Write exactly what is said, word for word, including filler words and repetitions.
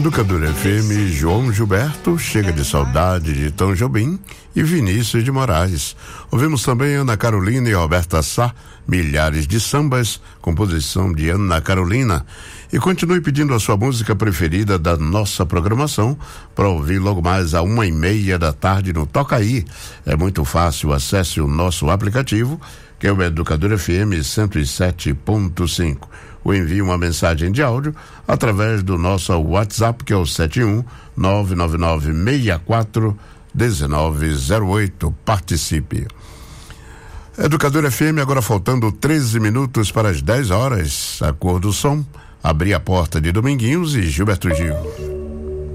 Educadora F M, João Gilberto, Chega de Saudade de Tom Jobim e Vinícius de Moraes. Ouvimos também Ana Carolina e Roberta Sá, Milhares de Sambas, composição de Ana Carolina. E continue pedindo a sua música preferida da nossa programação para ouvir logo mais a uma e meia da tarde no Toca Aí. É muito fácil, acesse o nosso aplicativo, que é o Educadora F M cento e sete ponto cinco. Ou envie uma mensagem de áudio através do nosso WhatsApp, que é o sete um nove nove nove seis quatro um nove zero oito. Participe. Educadora F M, agora faltando treze minutos para as dez horas. A cor do som, abrir a porta de Dominguinhos e Gilberto Gil.